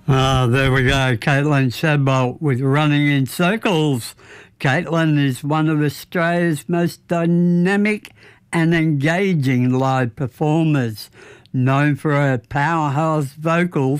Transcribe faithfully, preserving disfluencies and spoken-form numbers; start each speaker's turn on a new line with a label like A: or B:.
A: Ah, there we go. Caitlin Shadbolt with Running in Circles. Caitlin is one of Australia's most dynamic and engaging live performers, known for her powerhouse vocals